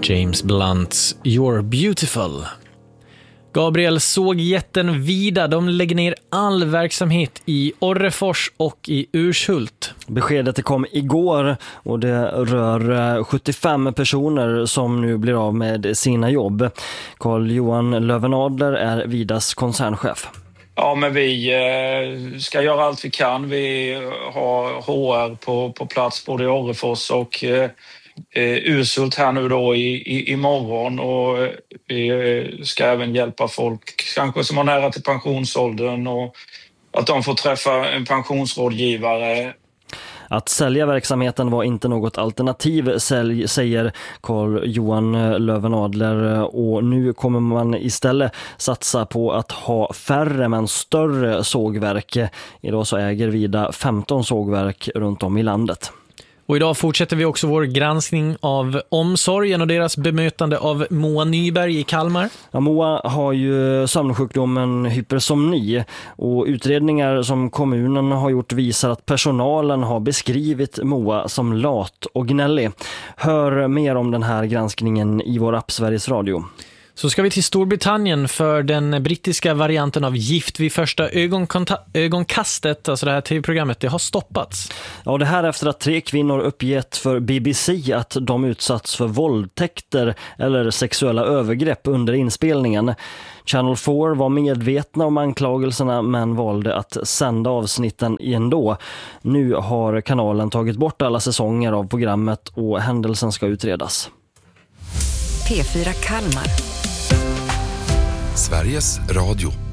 James Blunts You're Beautiful. Gabriel såg jätten Vida. De lägger ner all verksamhet i Orrefors och i Urshult. Beskedet kom igår och det rör 75 personer som nu blir av med sina jobb. Carl-Johan Lövenadler är Vidas koncernchef. Ja, men vi ska göra allt vi kan. Vi har HR på plats både i Orrefors och Urshult här nu då imorgon, och vi ska även hjälpa folk kanske som har nära till pensionsåldern och att de får träffa en pensionsrådgivare. Att sälja verksamheten var inte något alternativ, säger Carl-Johan Lövenadler, och nu kommer man istället satsa på att ha färre men större sågverk. Idag så äger Vida 15 sågverk runt om i landet. Och idag fortsätter vi också vår granskning av omsorgen och deras bemötande av Moa Nyberg i Kalmar. Ja, Moa har ju sömnsjukdomen hypersomni, och utredningar som kommunen har gjort visar att personalen har beskrivit Moa som lat och gnällig. Hör mer om den här granskningen i vår app Sveriges Radio. Så ska vi till Storbritannien för den brittiska varianten av Gift vid första ögonkastet, alltså det här tv-programmet, det har stoppats. Ja, det här efter att 3 kvinnor uppgett för BBC att de utsatts för våldtäkter eller sexuella övergrepp under inspelningen. Channel 4 var medvetna om anklagelserna men valde att sända avsnitten ändå. Nu har kanalen tagit bort alla säsonger av programmet och händelsen ska utredas. P4 Kalmar. Sveriges Radio.